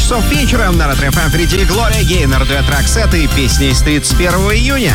часов вечера на Ретро-ФМ. Впереди Глория Гейнер, дуэт Роксет и песни с 31 июня.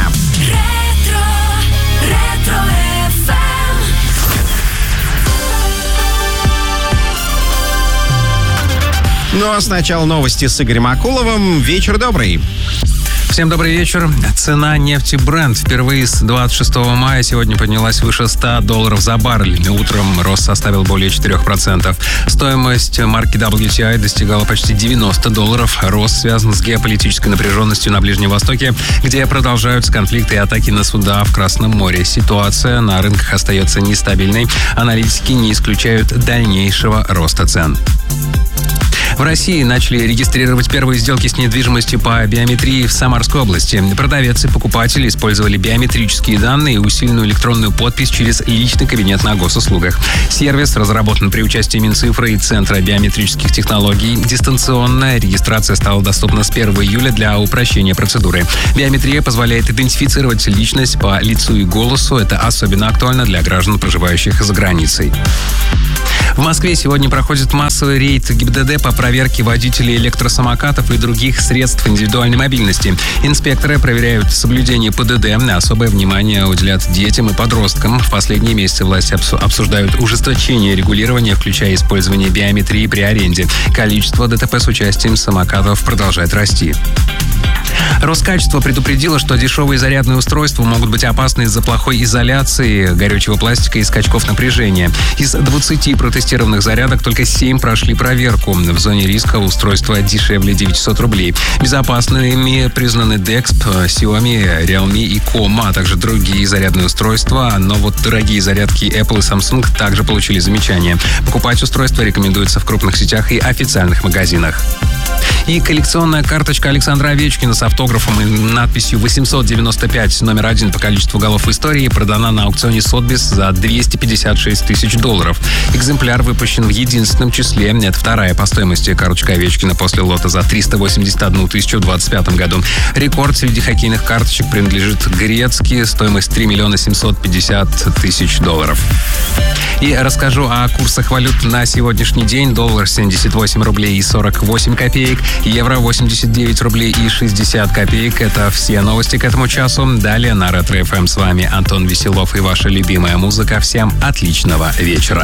Ну а сначала новости с Игорем Акуловым. Вечер добрый. Всем добрый вечер. Цена нефти Brent впервые с 26 мая сегодня поднялась выше $100 за баррель. Утром рост составил более 4%. Стоимость марки WTI достигала почти $90. Рост связан с геополитической напряженностью на Ближнем Востоке, где продолжаются конфликты и атаки на суда в Красном море. Ситуация на рынках остается нестабильной. Аналитики не исключают дальнейшего роста цен. В России начали регистрировать первые сделки с недвижимостью по биометрии в Самарской области. Продавец и покупатели использовали биометрические данные и усиленную электронную подпись через личный кабинет на госуслугах. Сервис разработан при участии Минцифры и Центра биометрических технологий. Дистанционная регистрация стала доступна с 1 июля для упрощения процедуры. Биометрия позволяет идентифицировать личность по лицу и голосу. Это особенно актуально для граждан, проживающих за границей. В Москве сегодня проходит массовый рейд ГИБДД по проверке водителей электросамокатов и других средств индивидуальной мобильности. Инспекторы проверяют соблюдение ПДД. Особое внимание уделяют детям и подросткам. В последние месяцы власти обсуждают ужесточение регулирования, включая использование биометрии при аренде. Количество ДТП с участием самокатов продолжает расти. Роскачество предупредило, что дешевые зарядные устройства могут быть опасны из-за плохой изоляции, горючего пластика и скачков напряжения. Из 20 протестированных зарядок только 7 прошли проверку. В зоне риска устройства дешевле 900 рублей. Безопасными признаны DEXP, Xiaomi, Realme и Com, а также другие зарядные устройства. Но вот дорогие зарядки Apple и Samsung также получили замечания. Покупать устройства рекомендуется в крупных сетях и официальных магазинах. И коллекционная карточка Александра Овечкина с автографом и надписью 895, номер 1 по количеству голов в истории, продана на аукционе Сотбис за $256 тысяч. Экземпляр выпущен в единственном числе. Это вторая по стоимости карточка Овечкина после лота за 381 тысячу в 2025 году. Рекорд среди хоккейных карточек принадлежит Грецки. Стоимость $3 750 тысяч. И расскажу о курсах валют на сегодняшний день. Доллар 78 рублей и 48 копеек. Евро 89 рублей и 60 копеек. Это все новости к этому часу. Далее на Ретро-ФМ с вами Антон Веселов и ваша любимая музыка. Всем отличного вечера.